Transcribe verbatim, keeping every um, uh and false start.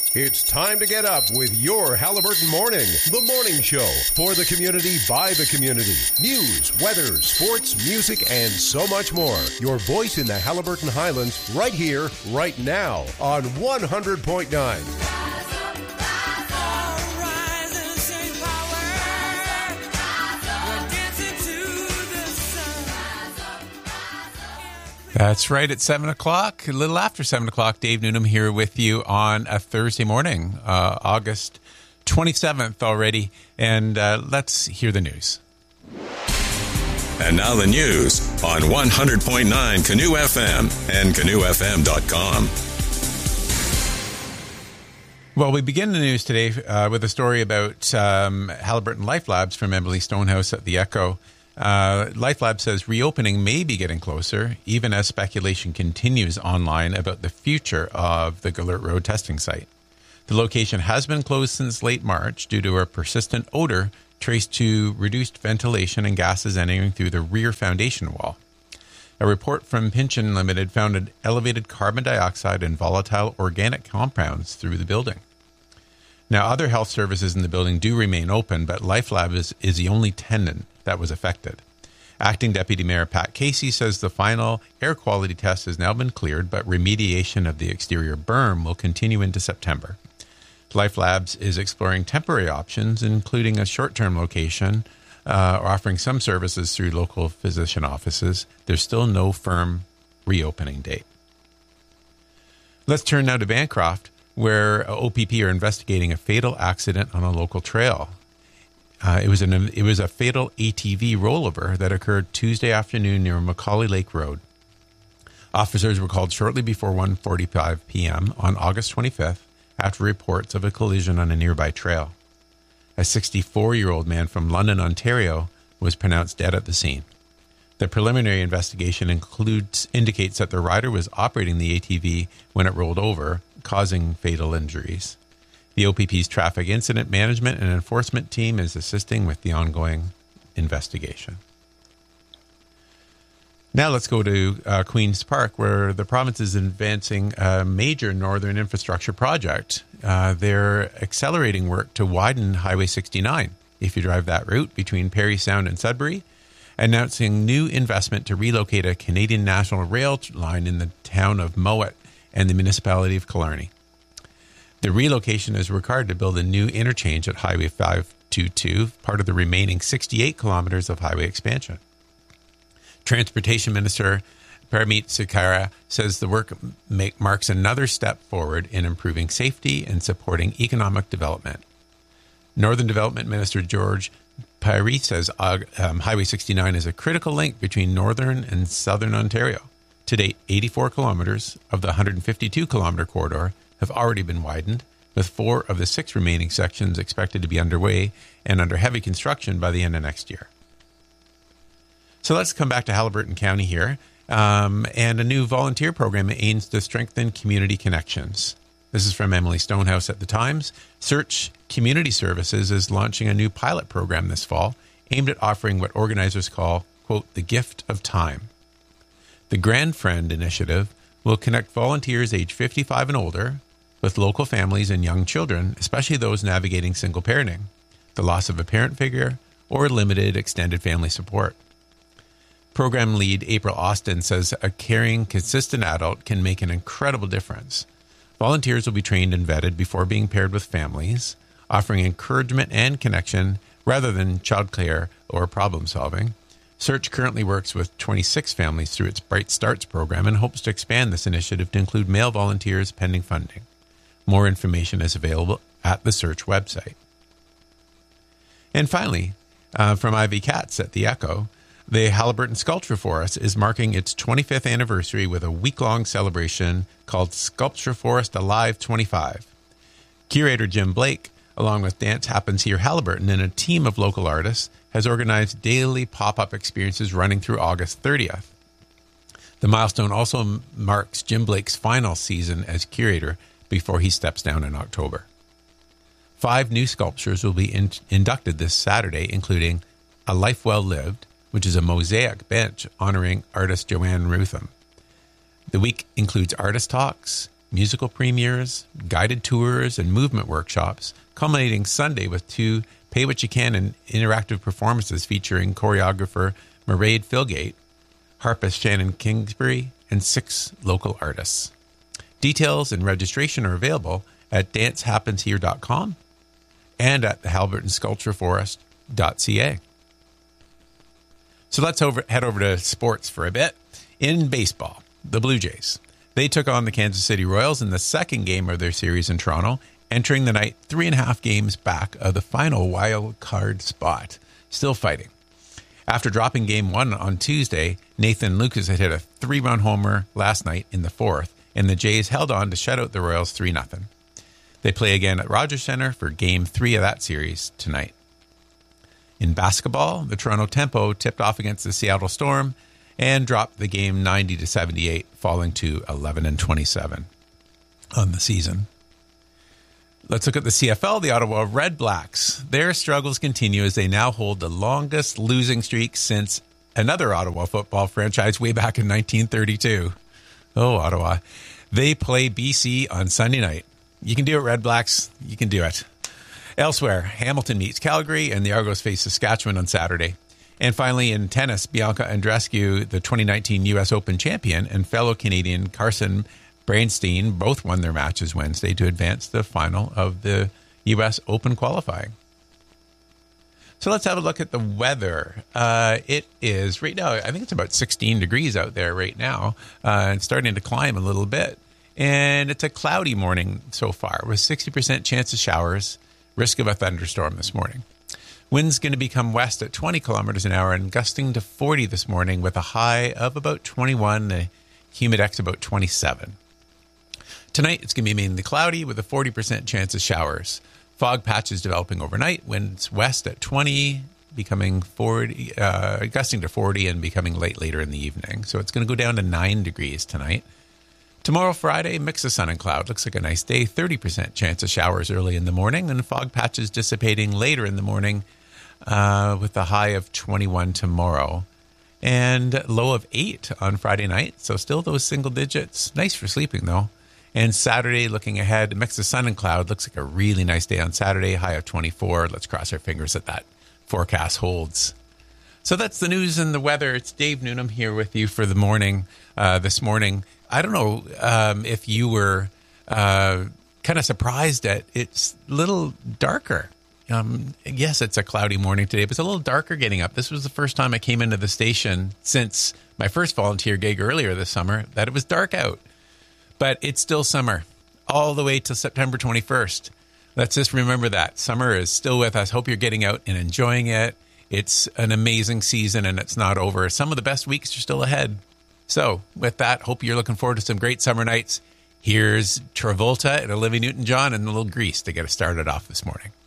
It's time to get up with your Halliburton Morning, the morning show for the community by the community. News, weather, sports, music, and so much more. Your voice in the Halliburton Highlands right here, right now on one hundred point nine. That's right, at seven o'clock, a little after seven o'clock, Dave Newnham here with you on a Thursday morning, uh, August twenty-seventh already, and uh, let's hear the news. And now the news on one hundred point nine Canoe F M and canoe f m dot com. Well, we begin the news today uh, with a story about um, Halliburton Life Labs from Emily Stonehouse at the Echo. Uh, Life Lab says reopening may be getting closer, even as speculation continues online about the future of the Gallert Road testing site. The location has been closed since late March due to a persistent odor traced to reduced ventilation and gases entering through the rear foundation wall. A report from Pynchon Limited found elevated carbon dioxide and volatile organic compounds through the building. Now, other health services in the building do remain open, but Life Lab is, is the only tenant that was affected. Acting Deputy Mayor Pat Casey says the final air quality test has now been cleared, but remediation of the exterior berm will continue into September. Life Labs is exploring temporary options, including a short-term location, uh, offering some services through local physician offices. There's still no firm reopening date. Let's turn now to Bancroft, where O P P are investigating a fatal accident on a local trail. Uh, it was an it was a fatal A T V rollover that occurred Tuesday afternoon near Macaulay Lake Road. Officers were called shortly before one forty-five p.m. on August twenty-fifth after reports of a collision on a nearby trail. A sixty-four-year-old man from London, Ontario, was pronounced dead at the scene. The preliminary investigation includes indicates that the rider was operating the A T V when it rolled over, causing fatal injuries. The O P P's Traffic Incident Management and Enforcement Team is assisting with the ongoing investigation. Now let's go to uh, Queen's Park, where the province is advancing a major northern infrastructure project. Uh, they're accelerating work to widen Highway sixty-nine, if you drive that route, between Parry Sound and Sudbury, announcing new investment to relocate a Canadian National Rail line in the town of Mowat and the municipality of Killarney. The relocation is required to build a new interchange at Highway five twenty-two, part of the remaining sixty-eight kilometers of highway expansion. Transportation Minister Paramit Sukara says the work make, marks another step forward in improving safety and supporting economic development. Northern Development Minister George Pyrie says uh, um, Highway sixty-nine is a critical link between northern and southern Ontario. To date, eighty-four kilometers of the one hundred fifty-two kilometer corridor have already been widened, with four of the six remaining sections expected to be underway and under heavy construction by the end of next year. So let's come back to Haliburton County here, um, and a new volunteer program aims to strengthen community connections. This is from Emily Stonehouse at The Times. Search Community Services is launching a new pilot program this fall aimed at offering what organizers call, quote, the gift of time. The Grand Friend initiative will connect volunteers age fifty-five and older with local families and young children, especially those navigating single parenting, the loss of a parent figure, or limited extended family support. Program lead April Austin says a caring, consistent adult can make an incredible difference. Volunteers will be trained and vetted before being paired with families, offering encouragement and connection rather than childcare or problem solving. Search currently works with twenty-six families through its Bright Starts program and hopes to expand this initiative to include male volunteers pending funding. More information is available at the Search website. And finally, uh, from Ivy Katz at the Echo, the Haliburton Sculpture Forest is marking its twenty-fifth anniversary with a week-long celebration called Sculpture Forest Alive twenty-five. Curator Jim Blake, along with Dance Happens Here Haliburton and a team of local artists, has organized daily pop-up experiences running through August thirtieth. The milestone also marks Jim Blake's final season as curator before he steps down in October. Five new sculptures will be in- inducted this Saturday, including A Life Well Lived, which is a mosaic bench honoring artist Joanne Rutham. The week includes artist talks, musical premieres, guided tours, and movement workshops, culminating Sunday with two Pay What You Can and interactive performances featuring choreographer Mairead Filgate, harpist Shannon Kingsbury, and six local artists. Details and registration are available at dance happens here dot com and at the Haliburton Sculpture Forest dot c a. So let's over, head over to sports for a bit. In baseball, the Blue Jays. They took on the Kansas City Royals in the second game of their series in Toronto, entering the night three and a half games back of the final wild card spot. Still fighting. After dropping game one on Tuesday, Nathan Lucas had hit a three-run homer last night in the fourth, and the Jays held on to shut out the Royals three nothing. They play again at Rogers Centre for game three of that series tonight. In basketball, the Toronto Tempo tipped off against the Seattle Storm and dropped the game ninety to seventy-eight, falling to eleven and twenty-seven on the season. Let's look at the C F L. The Ottawa Red Blacks. Their struggles continue as they now hold the longest losing streak since another Ottawa football franchise way back in nineteen thirty-two. Oh, Ottawa. They play B C on Sunday night. You can do it, Red Blacks. You can do it. Elsewhere, Hamilton meets Calgary, and the Argos face Saskatchewan on Saturday. And finally, in tennis, Bianca Andreescu, the twenty nineteen U S Open champion, and fellow Canadian Carson Brainstein both won their matches Wednesday to advance to the final of the U S Open qualifying. So let's have a look at the weather. Uh, it is right now, I think it's about sixteen degrees out there right now, uh, and starting to climb a little bit. And it's a cloudy morning so far with sixty percent chance of showers, risk of a thunderstorm this morning. Wind's going to become west at twenty kilometers an hour and gusting to forty this morning with a high of about twenty-one, the humidex about twenty-seven. Tonight, it's going to be mainly cloudy with a forty percent chance of showers. Fog patches developing overnight. Winds west at twenty, becoming forty, uh, gusting to forty and becoming light later in the evening. So it's going to go down to nine degrees tonight. Tomorrow, Friday, mix of sun and cloud. Looks like a nice day. thirty percent chance of showers early in the morning and fog patches dissipating later in the morning uh, with a high of twenty-one tomorrow and low of eight on Friday night. So still those single digits. Nice for sleeping, though. And Saturday, looking ahead, mix of sun and cloud. Looks like a really nice day on Saturday, high of twenty-four. Let's cross our fingers that that forecast holds. So that's the news and the weather. It's Dave Newnham here with you for the morning uh, this morning. I don't know um, if you were uh, kind of surprised that it's a little darker. Um, yes, it's a cloudy morning today, but it's a little darker getting up. This was the first time I came into the station since my first volunteer gig earlier this summer that it was dark out. But it's still summer all the way till September twenty-first. Let's just remember that. Summer is still with us. Hope you're getting out and enjoying it. It's an amazing season and it's not over. Some of the best weeks are still ahead. So with that, hope you're looking forward to some great summer nights. Here's Travolta and Olivia Newton-John and a little Grease to get us started off this morning.